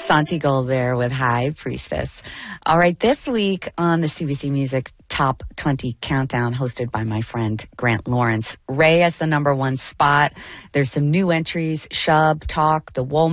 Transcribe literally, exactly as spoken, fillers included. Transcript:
Santi Gold there with High Priestess. All right, this week on the C B C Music Top twenty Countdown, hosted by my friend Grant Lawrence. Ray has the number one spot. There's some new entries: Shub, Talk, The Woman.